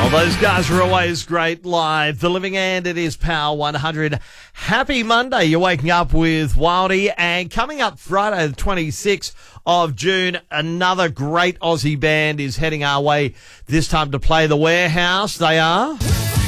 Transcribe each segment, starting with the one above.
Those guys are always great live. The Living End, it is Power 100. Happy Monday. You're waking up with Wildy. And coming up Friday, the 26th of June, another great Aussie band is heading our way, this time to play the Warehouse. They are...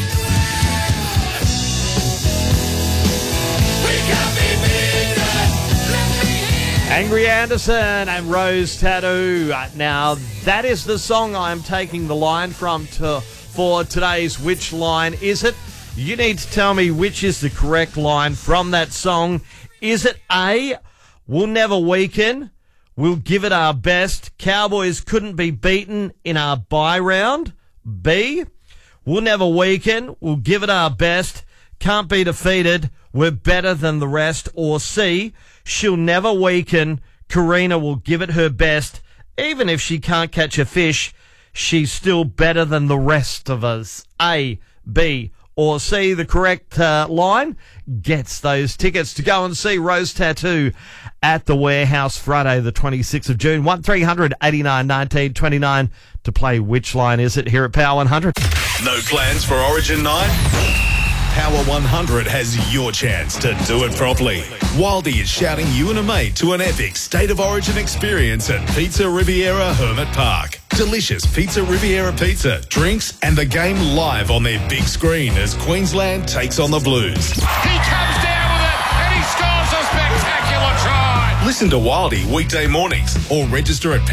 Angry Anderson and Rose Tattoo. Now, that is the song I'm taking the line from for today's Which Line Is It? You need to tell me which is the correct line from that song. Is it A, we'll never weaken, we'll give it our best, Cowboys couldn't be beaten in our bye round? B, we'll never weaken, we'll give it our best, can't be defeated, we're better than the rest? Or C, she'll never weaken, Karina will give it her best, even if she can't catch a fish, she's still better than the rest of us. A, B, or C, the correct line gets those tickets to go and see Rose Tattoo at the Warehouse Friday, the 26th of June. 1300 89 19 29 to play Which Line Is It here at Power 100. No plans for Origin night? Power 100 has your chance to do it properly. Wildy is shouting you and a mate to an epic State of Origin experience at Pizza Riviera Hermit Park. Delicious Pizza Riviera pizza, drinks, and the game live on their big screen as Queensland takes on the Blues. He comes down with it and he scores a spectacular try. Listen to Wildy weekday mornings or register at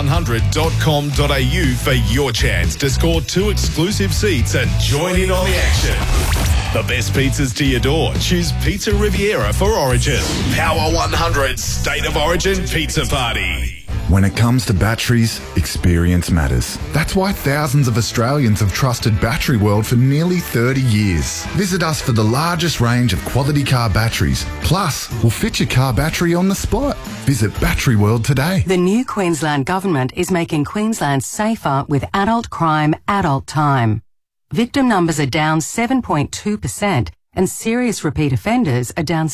power100.com.au for your chance to score 2 exclusive seats and join in on the action. The best pizzas to your door. Choose Pizza Riviera for Origin. Power 100 State of Origin Pizza Party. When it comes to batteries, experience matters. That's why thousands of Australians have trusted Battery World for nearly 30 years. Visit us for the largest range of quality car batteries. Plus, we'll fit your car battery on the spot. Visit Battery World today. The new Queensland Government is making Queensland safer with adult crime, adult time. Victim numbers are down 7.2% and serious repeat offenders are down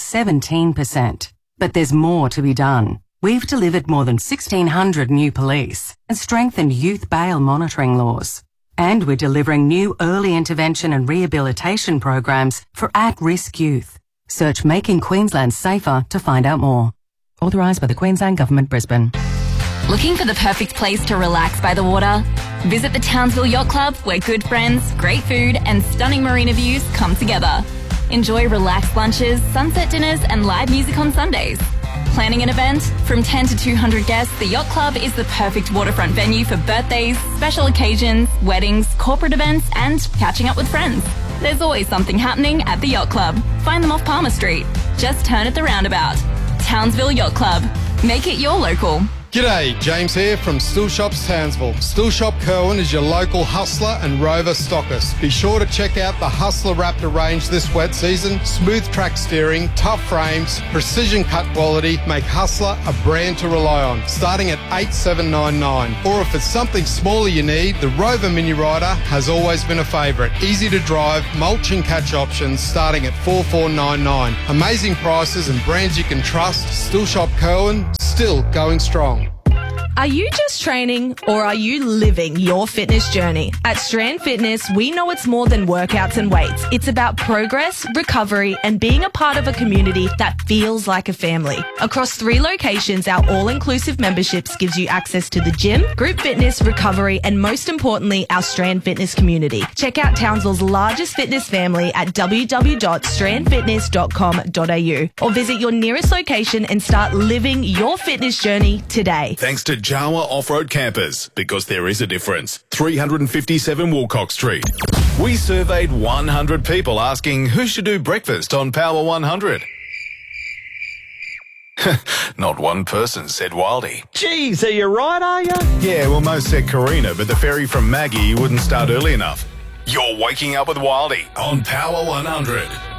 17%. But there's more to be done. We've delivered more than 1,600 new police and strengthened youth bail monitoring laws. And we're delivering new early intervention and rehabilitation programs for at-risk youth. Search Making Queensland Safer to find out more. Authorised by the Queensland Government, Brisbane. Looking for the perfect place to relax by the water? Visit the Townsville Yacht Club, where good friends, great food and stunning marina views come together. Enjoy relaxed lunches, sunset dinners and live music on Sundays. Planning an event? From 10 to 200 guests, the Yacht Club is the perfect waterfront venue for birthdays, special occasions, weddings, corporate events and catching up with friends. There's always something happening at the Yacht Club. Find them off Palmer Street. Just turn at the roundabout. Townsville Yacht Club. Make it your local. G'day, James here from Still Shops Townsville. Still Shop Kerwin is your local Hustler and Rover stockist. Be sure to check out the Hustler Raptor range this wet season. Smooth track steering, tough frames, precision cut quality make Hustler a brand to rely on, starting at $8,799. Or if it's something smaller you need, the Rover Mini Rider has always been a favourite. Easy to drive, mulch and catch options starting at $4,499. Amazing prices and brands you can trust. Still Shop Kerwin, still going strong. Are you just training or are you living your fitness journey? At Strand Fitness, we know it's more than workouts and weights. It's about progress, recovery, and being a part of a community that feels like a family. Across 3 locations, our all-inclusive memberships gives you access to the gym, group fitness, recovery, and most importantly, our Strand Fitness community. Check out Townsville's largest fitness family at www.strandfitness.com.au or visit your nearest location and start living your fitness journey today. Thanks to Jawa Off-Road Campers, because there is a difference. 357 Woolcock Street. We surveyed 100 people asking who should do breakfast on Power 100. Not one person said Wildy. Geez, are you right, are you? Yeah, well, most said Karina, but the ferry from Maggie wouldn't start early enough. You're waking up with Wildy on Power 100.